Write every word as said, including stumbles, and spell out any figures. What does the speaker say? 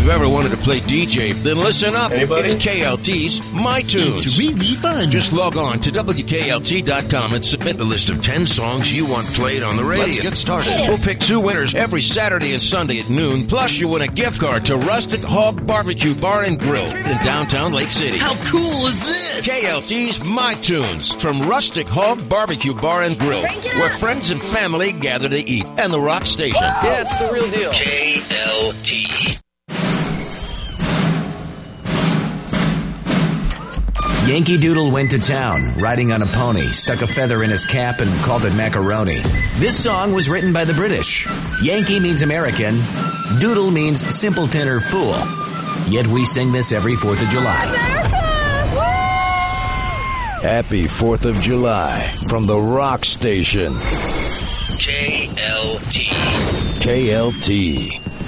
you've ever wanted to play D J, then listen up. Anybody? It's K L T's My Tunes. It's really fun. Just log on to W K L T dot com and submit a list of ten songs you want played on the radio. Let's get started. We'll pick two winners every Saturday and Sunday at noon. Plus, you win a gift card to Rustic Hog Barbecue Bar and Grill in downtown Lake City. How cool is this? K L T's My Tunes from Rustic Hog Barbecue Bar and Grill, where friends and family gather to eat, and the Rock Station. Yeah, it's the real deal. K L T. Yankee Doodle went to town, riding on a pony, stuck a feather in his cap, and called it macaroni. This song was written by the British. Yankee means American. Doodle means simpleton or fool. Yet we sing this every fourth of July. Happy fourth of July from the Rock Station. K L T. K L T.